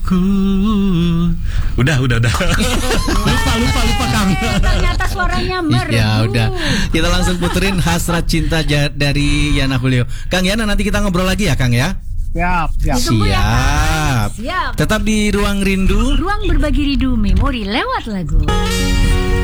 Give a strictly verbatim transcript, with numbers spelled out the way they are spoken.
ku. Udah, udah, udah. lupa, lupa, lupa Kang. Ternyata suaranya merdu. Ya udah, kita langsung puterin Hasrat Cinta ja- dari Yana Julio. Kang Yana, nanti kita ngobrol lagi ya Kang ya. Siap, siap. Ditunggu ya, Kang. Siap. Siap. Tetap di Ruang Rindu. Ruang berbagi rindu memori lewat lagu.